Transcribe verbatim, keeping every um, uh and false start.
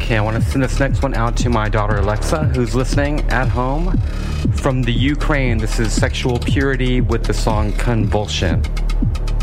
Okay, I want to send this next one out to my daughter Alexa, who's listening at home. From the Ukraine, this is Sexual Purity with the song Convulsion.